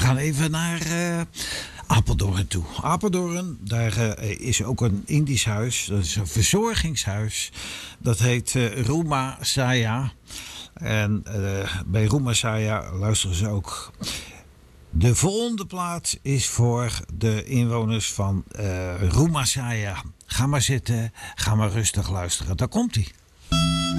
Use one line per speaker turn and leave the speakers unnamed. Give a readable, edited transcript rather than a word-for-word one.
gaan even naar Apeldoorn toe. Apeldoorn, daar is ook een Indisch huis. Dat is een verzorgingshuis. Dat heet Rumah Saya. En bij Rumah Saya luisteren ze ook. De volgende plaat is voor de inwoners van Rumah Saya. Ga maar zitten, ga maar rustig luisteren. Daar komt-ie.